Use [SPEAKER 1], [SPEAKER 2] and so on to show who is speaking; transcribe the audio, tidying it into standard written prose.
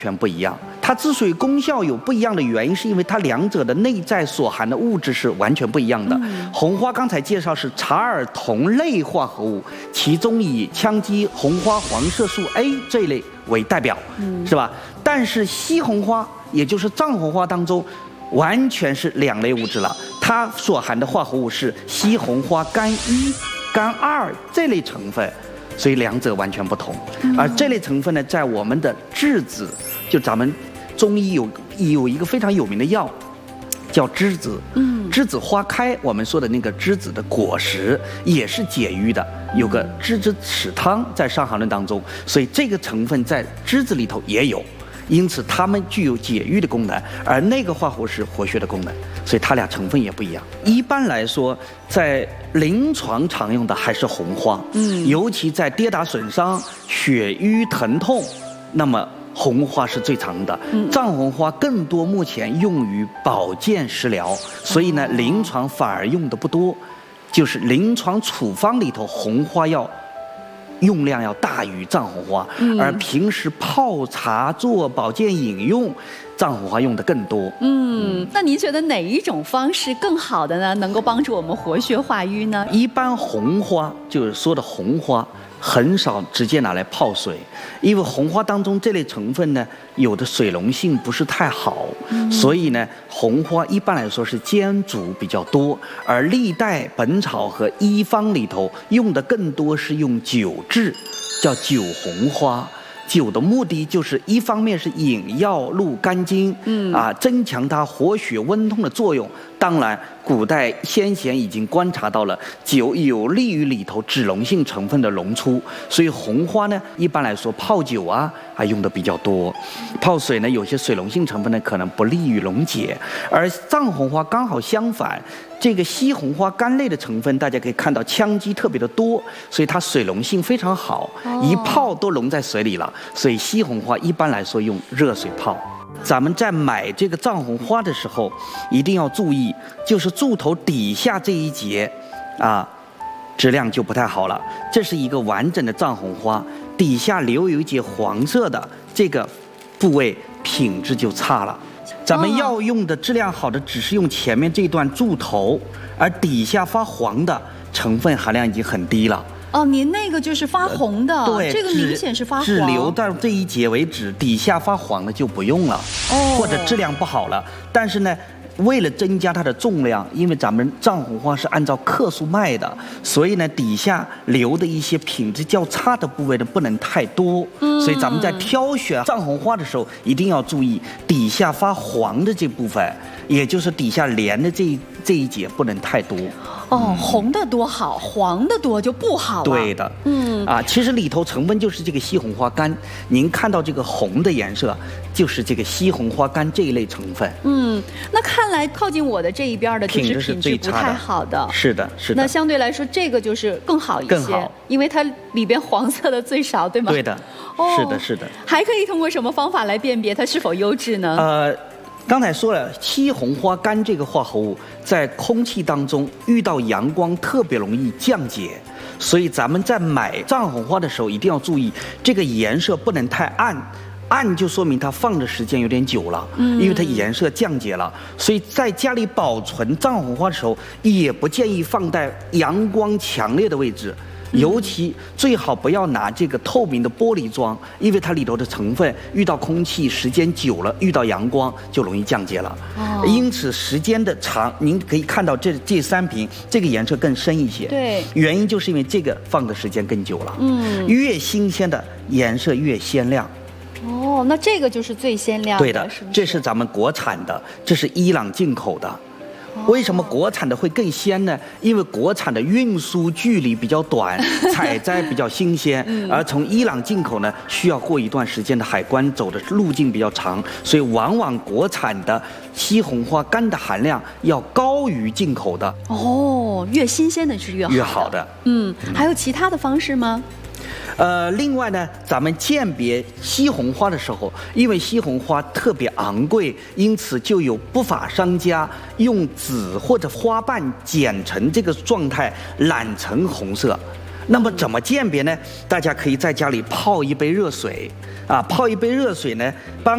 [SPEAKER 1] 全不一样。它之所以功效有不一样的原因，是因为它两者的内在所含的物质是完全不一样的。红花刚才介绍是茶尔酮类化合物，其中以羟基红花黄色素 A 这一类为代表，是吧？但是西红花，也就是藏红花当中，完全是两类物质了。它所含的化合物是西红花苷1、苷2这类成分。所以两者完全不同，而这类成分呢，在我们的栀子，就咱们中医有一个非常有名的药，叫栀子。栀子花开，我们说的那个栀子的果实也是解郁的，有个栀子豉汤在《伤寒论》当中，所以这个成分在栀子里头也有。因此，它们具有解郁的功能，而那个化合物是活血的功能，所以它俩成分也不一样。一般来说，在临床常用的还是红花，尤其在跌打损伤、血瘀疼痛，那么红花是最常的。藏红花更多目前用于保健食疗，所以呢，临床反而用的不多，就是临床处方里头红花药用量要大于藏红花，而平时泡茶做保健饮用，藏红花用的更多。
[SPEAKER 2] 那您觉得哪一种方式更好的呢？能够帮助我们活血化瘀呢？
[SPEAKER 1] 一般红花就是说的红花，很少直接拿来泡水，因为红花当中这类成分呢，有的水溶性不是太好，所以呢，红花一般来说是煎煮比较多，而历代本草和医方里头用的更多是用酒制，叫酒红花。酒的目的就是一方面是引药入肝经，增强它活血温通的作用。当然，古代先贤已经观察到了酒有利于里头脂溶性成分的溶出，所以红花呢，一般来说泡酒还用的比较多。泡水呢，有些水溶性成分呢可能不利于溶解，而藏红花刚好相反。这个西红花苷类的成分，大家可以看到羟基特别的多，所以它水溶性非常好，一泡都溶在水里了。所以西红花一般来说用热水泡。咱们在买这个藏红花的时候，一定要注意，就是柱头底下这一节，质量就不太好了。这是一个完整的藏红花，底下留有一节黄色的，这个部位品质就差了。咱们要用的质量好的，只是用前面这段柱头，而底下发黄的成分含量已经很低了。
[SPEAKER 2] 您那个就是发红的，
[SPEAKER 1] 对，
[SPEAKER 2] 这个明显是发黄，
[SPEAKER 1] 只留到这一节为止，底下发黄的就不用了，或者质量不好了。但是呢，为了增加它的重量，因为咱们藏红花是按照克数卖的，所以呢，底下留的一些品质较差的部位呢，不能太多。所以咱们在挑选藏红花的时候，一定要注意底下发黄的这部分，也就是底下连的这一节不能太多。
[SPEAKER 2] 红的多好，黄的多就不好了。
[SPEAKER 1] 对的，其实里头成分就是这个西红花苷。您看到这个红的颜色，就是这个西红花苷这一类成分。
[SPEAKER 2] 那看来靠近我的这一边的就是品质不太好的。
[SPEAKER 1] 是的，是的。
[SPEAKER 2] 那相对来说，这个就是更好一些，更好，因为它里边黄色的最少，对吗？
[SPEAKER 1] 对的，是的，是的。
[SPEAKER 2] 还可以通过什么方法来辨别它是否优质呢？
[SPEAKER 1] 刚才说了，西红花苷这个化合物在空气当中遇到阳光特别容易降解，所以咱们在买藏红花的时候一定要注意，这个颜色不能太暗，暗就说明它放的时间有点久了，因为它颜色降解了。所以在家里保存藏红花的时候，也不建议放在阳光强烈的位置。尤其最好不要拿这个透明的玻璃装，因为它里头的成分遇到空气时间久了，遇到阳光就容易降解了。因此时间的长，您可以看到这3瓶，这个颜色更深一些。
[SPEAKER 2] 对，
[SPEAKER 1] 原因就是因为这个放的时间更久了。越新鲜的颜色越鲜亮。
[SPEAKER 2] 那这个就是最鲜亮的。
[SPEAKER 1] 对的，这是咱们国产的，这是伊朗进口的。为什么国产的会更鲜呢？因为国产的运输距离比较短，采摘比较新鲜，而从伊朗进口呢，需要过一段时间的海关，走的路径比较长，所以往往国产的西红花苷的含量要高于进口的。
[SPEAKER 2] 越新鲜的是越好的。还有其他的方式吗？
[SPEAKER 1] 另外呢，咱们鉴别西红花的时候，因为西红花特别昂贵，因此就有不法商家用籽或者花瓣剪成这个状态，染成红色。那么怎么鉴别呢？大家可以在家里泡一杯热水，泡一杯热水呢，帮